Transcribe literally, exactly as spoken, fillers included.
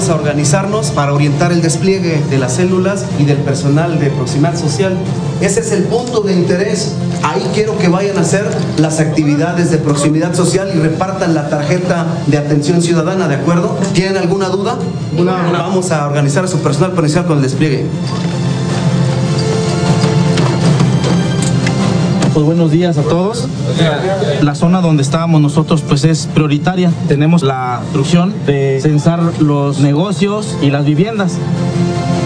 vamos a organizarnos para orientar el despliegue de las células y del personal de proximidad social. Ese es el punto de interés. Ahí quiero que vayan a hacer las actividades de proximidad social y repartan la tarjeta de atención ciudadana, ¿de acuerdo? ¿Tienen alguna duda? No. Vamos a organizar a su personal para iniciar con el despliegue. Pues buenos días a todos. La zona donde estábamos nosotros pues es prioritaria. Tenemos la instrucción de censar los negocios y las viviendas.